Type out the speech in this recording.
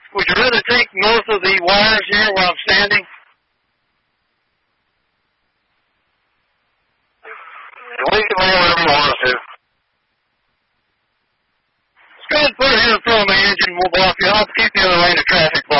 Would you rather take most of the wires here where I'm standing? We can land whatever you want us to. Let's go ahead and put it in front of my engine. We'll block you. I'll keep the other lane of traffic blocked.